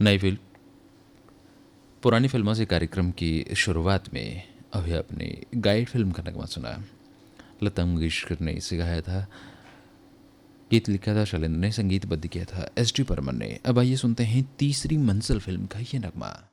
नई फिल्म पुरानी फिल्मों से कार्यक्रम की शुरुआत में अभी आपने गाइड फिल्म का नगमा सुना। लता मंगेशकर ने इसे गाया था, गीत लिखा था शैलेंद्र ने, संगीतबद्ध किया था एस डी बर्मन ने। अब आइए सुनते हैं तीसरी मंजिल फिल्म का ये नगमा।